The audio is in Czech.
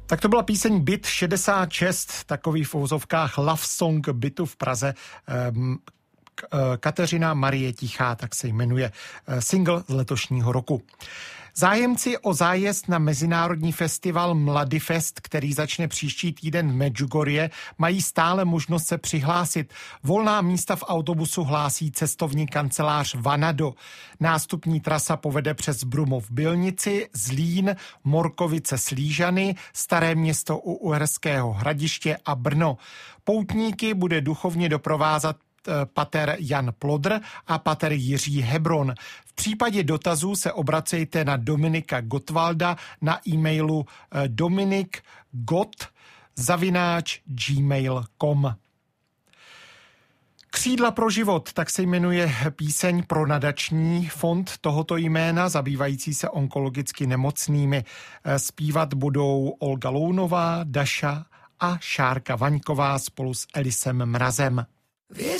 Tak to byla píseň Byt 66, takový v uvozovkách love song bytu v Praze. Kateřina Marie Tichá, tak se jmenuje single z letošního roku. Zájemci o zájezd na mezinárodní festival Mladifest, který začne příští týden v Medjugorje, mají stále možnost se přihlásit. Volná místa v autobusu hlásí cestovní kancelář Vanado. Nástupní trasa povede přes Brumov Bylnici, Zlín, Morkovice Slížany, Staré Město u Uherského Hradiště a Brno. Poutníky bude duchovně doprovázat pater Jan Plodr a pater Jiří Hebron. V případě dotazů se obracejte na Dominika Gottwalda na e-mailu dominikgot@gmail.com. Křídla pro život, tak se jmenuje píseň pro nadační fond tohoto jména, zabývající se onkologicky nemocnými. Zpívat budou Olga Lounová, Daša a Šárka Vaňková spolu s Elisem Mrazem.